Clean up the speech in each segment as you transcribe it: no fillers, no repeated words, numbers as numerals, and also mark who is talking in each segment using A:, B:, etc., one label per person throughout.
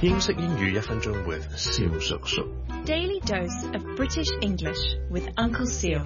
A: 英式英語1分鐘 with 蕭叔叔。
B: Daily dose of British English with Uncle Seal.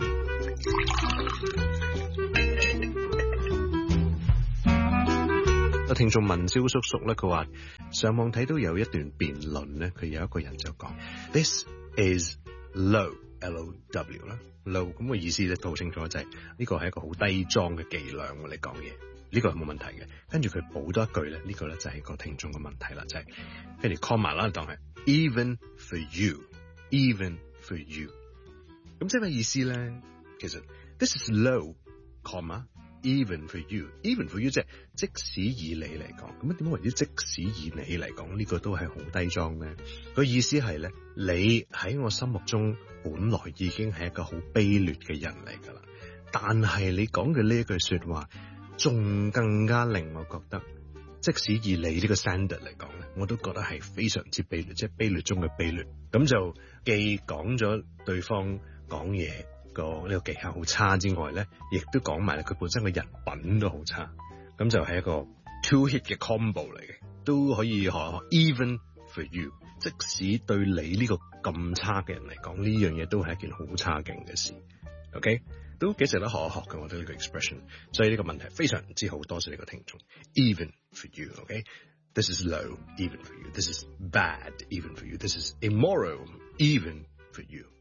A: 有聽眾問蕭叔叔咧，佢話上網睇到有一段辯論咧，佢有一個人就講 This is low L-O-W 啦 low， 咁個意思咧都好清楚，就係呢個係一個好低裝嘅伎倆嚟講嘢，呢個係冇問題嘅。跟住佢補多一句咧，呢個咧就係個聽眾嘅問題啦，就係譬如 comma 啦，當係 even for you，even for you， 咁即係咩意思咧？其實 this is low comma。Even for you，even for you 即使以你嚟講，咁點解為之即使以你嚟講呢個都係好低裝咧？個意思係咧，你喺我心目中本來已經係一個好卑劣嘅人嚟噶啦，但係你講嘅呢一句說話，仲更加令我覺得，即使以你呢個 standard 嚟講咧，我都覺得係非常之卑劣，即係卑劣中嘅卑劣。咁就既講咗對方講嘢呢個技巧好差之外咧，亦都講埋咧佢本身嘅人品都好差，咁就係一個 two hit 嘅 combo 嚟嘅，都可以學 even for you， 即使對你呢個咁差嘅人嚟講，呢樣嘢都係一件好差勁嘅事。OK， 都幾值得學一學嘅，我覺得呢個 expression， 所以呢個問題非常之好，多謝呢個聽眾。Even for you， OK，this is low even for you，this is bad even for you，this is immoral even for you。